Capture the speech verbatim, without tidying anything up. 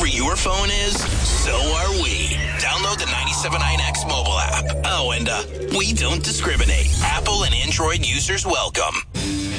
Whatever your phone is, so are we. Download the ninety-seven point nine X mobile app. Oh, and uh, we don't discriminate. Apple and Android users welcome.